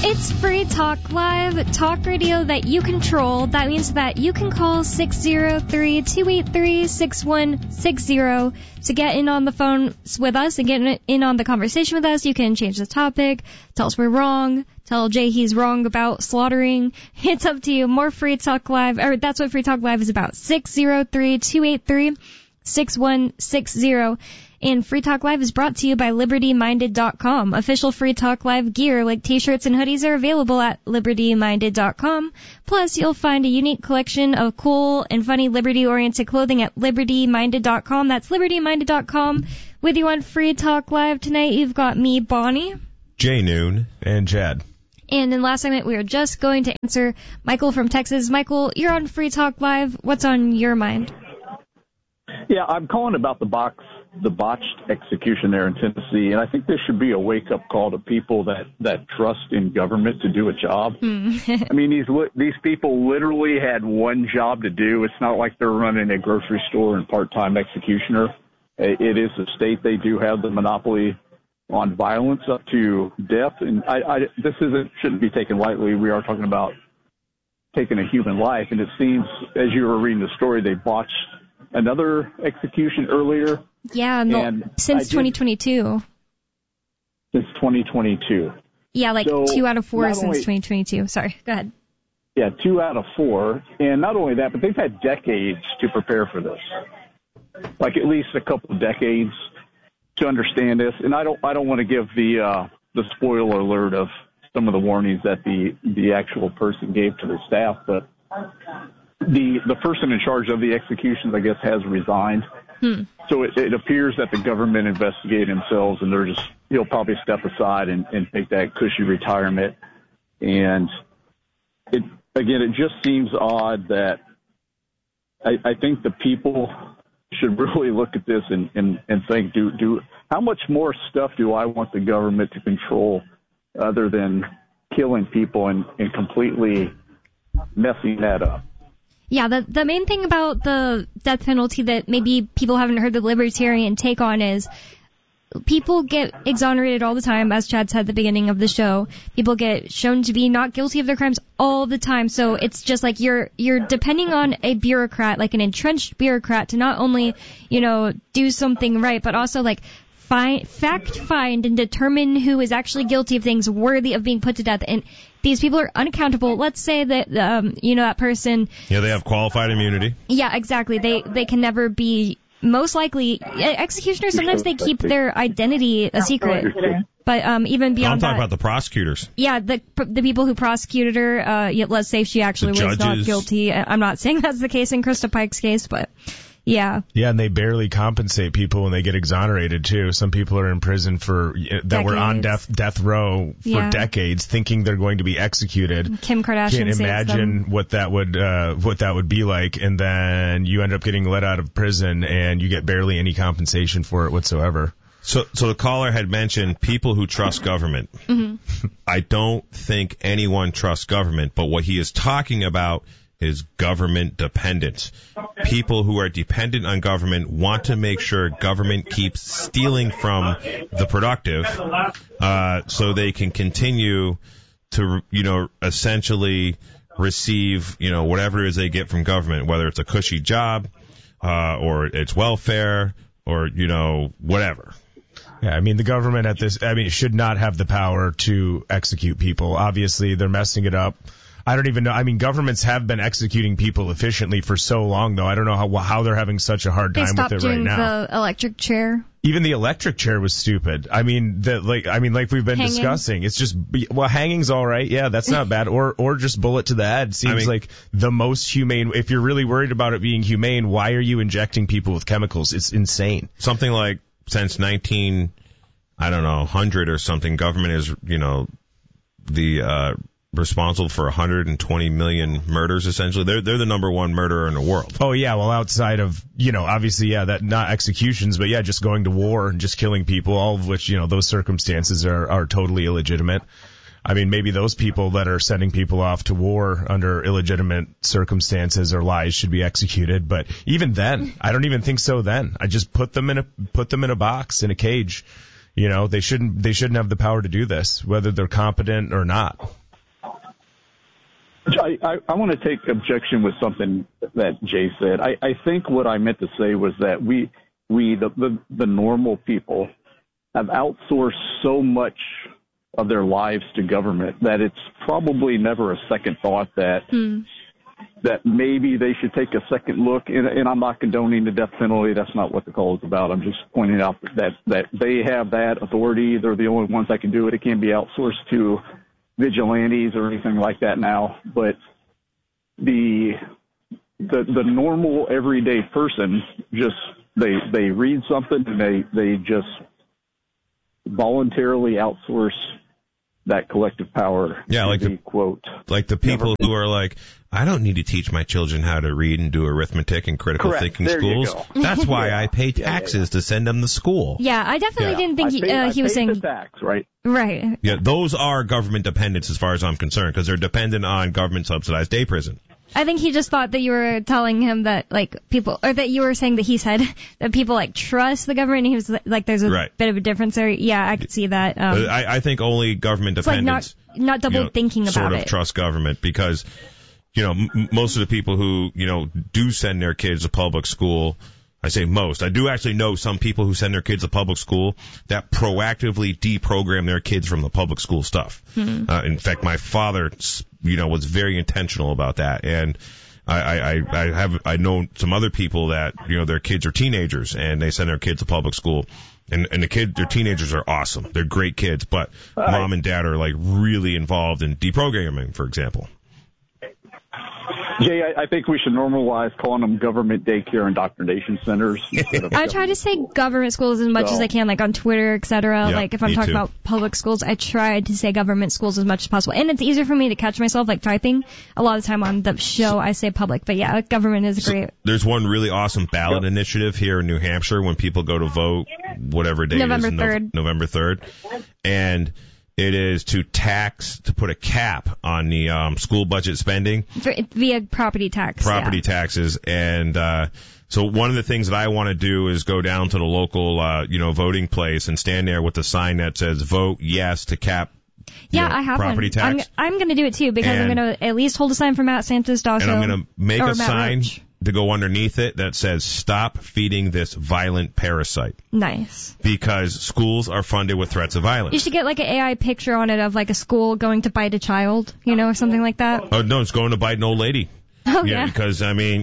It's Free Talk Live, talk radio that you control. That means that you can call 603-283-6160 to get in on the phone with us and get in on the conversation with us. You can change the topic, tell us we're wrong, tell Jay he's wrong about slaughtering. It's up to you. More Free Talk Live, or that's what Free Talk Live is about. 603-283-6160. And Free Talk Live is brought to you by LibertyMinded.com. Official Free Talk Live gear like t-shirts and hoodies are available at LibertyMinded.com. Plus, you'll find a unique collection of cool and funny Liberty-oriented clothing at LibertyMinded.com. That's LibertyMinded.com. With you on Free Talk Live tonight, you've got me, Bonnie, Jay Noon, and Chad. And in the last segment, we are just going to answer Michael from Texas. Michael, you're on Free Talk Live. What's on your mind? Yeah, I'm calling about the botched execution there in Tennessee, and I think this should be a wake-up call to people that trust in government to do a job. I mean, these people literally had one job to do. It's not like they're running a grocery store and part-time executioner. It is a state. They do have the monopoly on violence up to death, and this shouldn't be taken lightly. We are talking about taking a human life, and it seems, as you were reading the story, they botched another execution earlier. Yeah, since 2022. Since 2022. Yeah, like so 2 out of 4 since 2022. Sorry, go ahead. Yeah, 2 out of 4. And not only that, but they've had decades to prepare for this. Like at least a couple of decades to understand this. And I don't want to give the spoiler alert of some of the warnings that the actual person gave to the staff, but the person in charge of the executions, I guess, has resigned. So it appears that the government investigated themselves, and he'll probably step aside and take that cushy retirement. And it just seems odd that I think the people should really look at this and think, how much more stuff do I want the government to control other than killing people and completely messing that up? Yeah, the main thing about the death penalty that maybe people haven't heard the libertarian take on is people get exonerated all the time, as Chad said at the beginning of the show. People get shown to be not guilty of their crimes all the time. So it's just like you're depending on a bureaucrat, like an entrenched bureaucrat, to not only, do something right, but also like find and determine who is actually guilty of things worthy of being put to death. And these people are unaccountable. Let's say that, that person... Yeah, they have qualified immunity. Yeah, exactly. They can never be... Most likely, executioners, sometimes they keep their identity a secret. But even beyond that... I'm talking about the prosecutors. Yeah, the people who prosecuted her, let's say she actually was not guilty. I'm not saying that's the case in Krista Pike's case, but... Yeah. Yeah, and they barely compensate people when they get exonerated too. Some people are in prison that were on death row for decades, thinking they're going to be executed. Kim Kardashian. Can't imagine what that would be like, and then you end up getting let out of prison and you get barely any compensation for it whatsoever. So the caller had mentioned people who trust government. Mm-hmm. I don't think anyone trusts government, but what he is talking about is government dependence. People who are dependent on government want to make sure government keeps stealing from the productive, so they can continue to, essentially receive, whatever it is they get from government, whether it's a cushy job, or it's welfare, or, whatever. Yeah, I mean, the government should not have the power to execute people. Obviously, they're messing it up. I don't even know. I mean, governments have been executing people efficiently for so long, though. I don't know how they're having such a hard time with it right now. They stopped doing the electric chair. Even the electric chair was stupid. I mean, like we've been discussing, it's just, hanging's all right. Yeah, that's not bad. Or just bullet to the head seems like the most humane. If you're really worried about it being humane, why are you injecting people with chemicals? It's insane. Something like since 100 or something, government is, responsible for 120 million murders, essentially. They're the number one murderer in the world. Oh, yeah, well, outside of, obviously, that not executions, but just going to war and just killing people, all of which, those circumstances are totally illegitimate. I mean, maybe those people that are sending people off to war under illegitimate circumstances or lies should be executed, but even then, I don't even think so then. I just put them in a box, in a cage, You know, they shouldn't have the power to do this, whether they're competent or not. I want to take objection with something that Jay said. I think what I meant to say was that we the normal people have outsourced so much of their lives to government that it's probably never a second thought that maybe they should take a second look. And I'm not condoning the death penalty. That's not what the call is about. I'm just pointing out that they have that authority. They're the only ones that can do it. It can't be outsourced to vigilantes or anything like that now. But the normal everyday person just they read something and they just voluntarily outsource that collective power. Yeah, like the quote, like the people who are like, I don't need to teach my children how to read and do arithmetic and critical thinking there schools. That's why I pay taxes to send them to school. Yeah, I definitely didn't think he was saying the tax, right? Right. Yeah, those are government dependents as far as I'm concerned, because they're dependent on government subsidized day prison. I think he just thought that you were telling him that, like, people, or that you were saying that he said that people, like, trust the government, and he was like, there's a bit of a difference there. Yeah, I could see that. I think only government dependents, like not double thinking about sort of it. trust government, because, most of the people who, do send their kids to public school, I say most. I do actually know some people who send their kids to public school that proactively deprogram their kids from the public school stuff. In fact, my father, was very intentional about that. And I know some other people that, their kids are teenagers and they send their kids to public school. And their teenagers are awesome. They're great kids, but mom and dad are like really involved in deprogramming, for example. Jay, I think we should normalize calling them government daycare indoctrination centers. I try to say government schools as much as I can, like on Twitter, etc. Yep, like if I'm talking about public schools, I try to say government schools as much as possible. And it's easier for me to catch myself, like typing. A lot of the time on the show, I say public. But yeah, government is great. There's one really awesome ballot initiative here in New Hampshire when people go to vote, whatever day November it is. 3rd. November 3rd. And it is to put a cap on the school budget spending via property tax. Taxes. And so one of the things that I want to do is go down to the local voting place and stand there with a sign that says vote yes to cap I have property one. tax. I'm going to do it too, because I'm going to at least hold a sign for Matt Santos Dasso. And I'm going to make a sign Roach to go underneath it that says stop feeding this violent parasite. Nice. Because schools are funded with threats of violence. You should get like an AI picture on it of like a school going to bite a child, or something like that. Oh, no, it's going to bite an old lady. Oh, yeah. Because,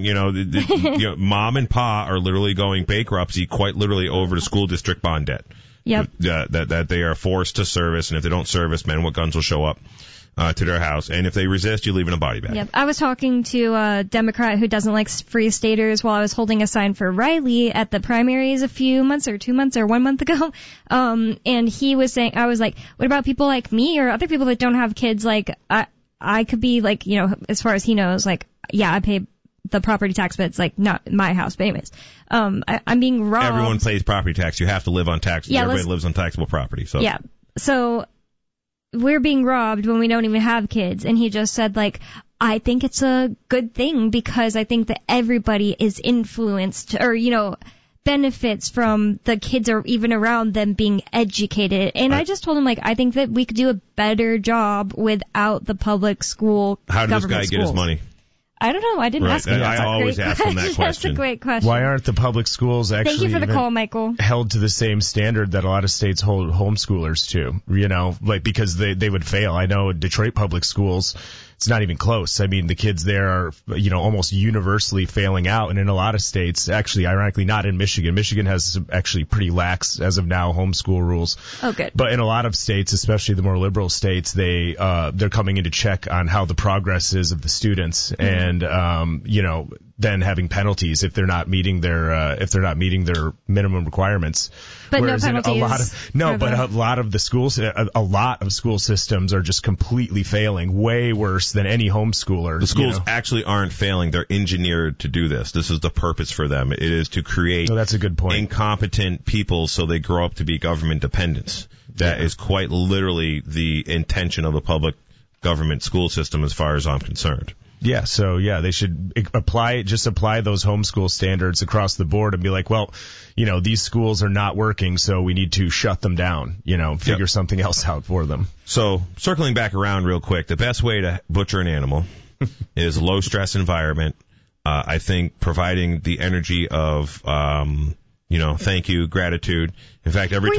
mom and pa are literally going bankruptcy quite literally over the school district bond debt. Yep. That they are forced to service, and if they don't service, men with guns will show up to their house, and if they resist, you leave in a body bag. Yep. I was talking to a Democrat who doesn't like free staters while I was holding a sign for Riley at the primaries a few months or 2 months or 1 month ago. And he was saying, I was like, what about people like me or other people that don't have kids? Like, I could be like, as far as he knows, like, yeah, I pay the property tax, but it's like not my house. But anyways, I'm being robbed. Everyone pays property tax. You have to live on taxes. Yeah, everybody lives on taxable property. So yeah. So we're being robbed when we don't even have kids. And he just said, like, I think it's a good thing because I think that everybody is influenced or, benefits from the kids or even around them being educated. And I just told him, like, I think that we could do a better job without the public school. How did this guy get his money? I don't know. I didn't ask him. I always ask him that question. That's a great question. Why aren't the public schools actually Thank you for the call, Michael. held to the same standard that a lot of states hold homeschoolers to? Because they would fail. I know Detroit public schools, it's not even close. I mean, the kids there are, almost universally failing out. And in a lot of states, actually, ironically, not in Michigan. Michigan has actually pretty lax, as of now, homeschool rules. Oh, good. But in a lot of states, especially the more liberal states, they're coming in to check on how the progress is of the students. And, then having penalties if they're not meeting their minimum requirements. But Whereas no penalties. A lot of the schools, a lot of school systems are just completely failing, way worse than any homeschooler. The schools actually aren't failing; they're engineered to do this. This is the purpose for them. It is to create that's a good point. Incompetent people so they grow up to be government dependents. That is quite literally the intention of the public government school system, as far as I'm concerned. Yeah, so they should apply those homeschool standards across the board and be like, well, these schools are not working, so we need to shut them down, figure something else out for them. So, circling back around real quick, the best way to butcher an animal is a low stress environment. I think providing the energy of, thank you, gratitude. In fact, every